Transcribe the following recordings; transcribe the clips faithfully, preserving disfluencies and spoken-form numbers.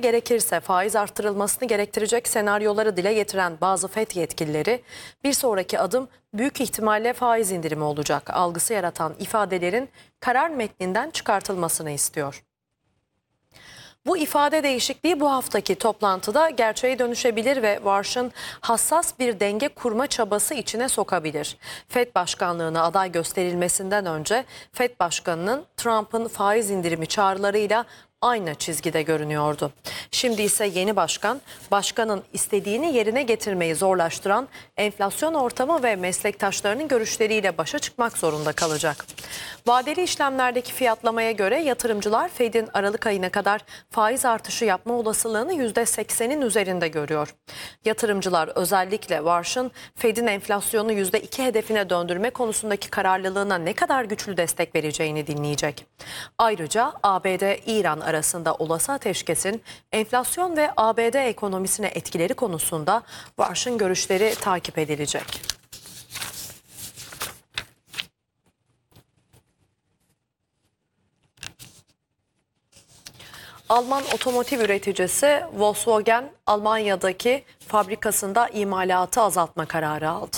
gerekirse faiz arttırılmasını gerektirecek senaryoları dile getiren bazı F E D yetkilileri bir sonraki adım büyük ihtimalle faiz indirimi olacak algısı yaratan ifadelerin karar metninden çıkartılmasını istiyor. Bu ifade değişikliği bu haftaki toplantıda gerçeğe dönüşebilir ve Warsh'ın hassas bir denge kurma çabası içine sokabilir. F E D başkanlığına aday gösterilmesinden önce F E D başkanının Trump'ın faiz indirimi çağrılarıyla aynı çizgide görünüyordu. Şimdi ise yeni başkan, başkanın istediğini yerine getirmeyi zorlaştıran enflasyon ortamı ve meslektaşlarının görüşleriyle başa çıkmak zorunda kalacak. Vadeli işlemlerdeki fiyatlamaya göre yatırımcılar F E D'in Aralık ayına kadar faiz artışı yapma olasılığını yüzde seksenin üzerinde görüyor. Yatırımcılar özellikle Warsh'ın F E D'in enflasyonu yüzde iki hedefine döndürme konusundaki kararlılığına ne kadar güçlü destek vereceğini dinleyecek. Ayrıca A B D-İran arasında olası ateşkesin enflasyon ve A B D ekonomisine etkileri konusunda Warsh'ın görüşleri takip edilecek. Alman otomotiv üreticisi Volkswagen, Almanya'daki fabrikasında imalatı azaltma kararı aldı.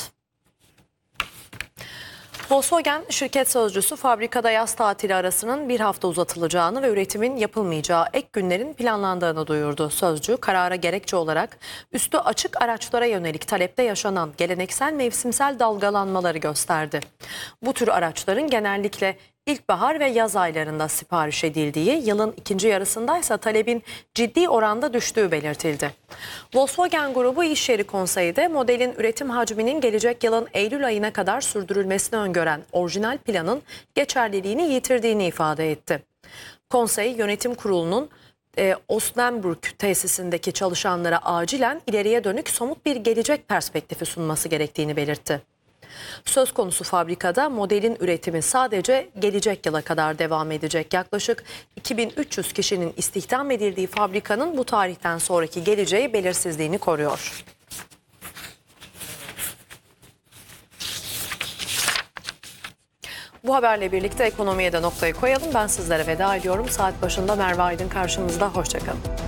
Volkswagen şirket sözcüsü fabrikada yaz tatili arasının bir hafta uzatılacağını ve üretimin yapılmayacağı ek günlerin planlandığını duyurdu. Sözcü karara gerekçe olarak üstü açık araçlara yönelik talepte yaşanan geleneksel mevsimsel dalgalanmaları gösterdi. Bu tür araçların genellikle İlkbahar ve yaz aylarında sipariş edildiği, yılın ikinci yarısındaysa talebin ciddi oranda düştüğü belirtildi. Volkswagen Grubu İş Yeri Konseyi de modelin üretim hacminin gelecek yılın Eylül ayına kadar sürdürülmesini öngören orijinal planın geçerliliğini yitirdiğini ifade etti. Konsey yönetim kurulunun e, Osnabrück tesisindeki çalışanlara acilen ileriye dönük somut bir gelecek perspektifi sunması gerektiğini belirtti. Söz konusu fabrikada modelin üretimi sadece gelecek yıla kadar devam edecek. Yaklaşık iki bin üç yüz kişinin istihdam edildiği fabrikanın bu tarihten sonraki geleceği belirsizliğini koruyor. Bu haberle birlikte ekonomiye de noktayı koyalım. Ben sizlere veda ediyorum. Saat başında Merve Aydın karşınızda. Hoşça kalın.